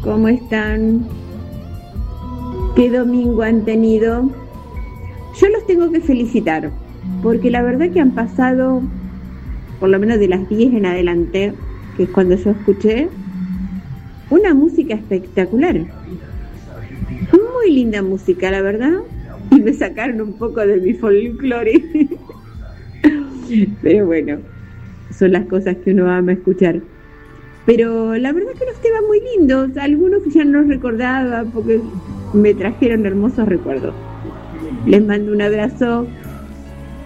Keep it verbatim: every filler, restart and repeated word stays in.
¿Cómo están? ¿Qué domingo han tenido? Yo los tengo que felicitar, porque la verdad que han pasado, por lo menos de las diez en adelante, que es cuando yo escuché, una música espectacular. Muy linda música, la verdad, y me sacaron un poco de mi folclore. Pero bueno, son las cosas que uno ama escuchar. Pero la verdad que los temas muy lindos, algunos que ya no recordaba porque me trajeron hermosos recuerdos. Les mando un abrazo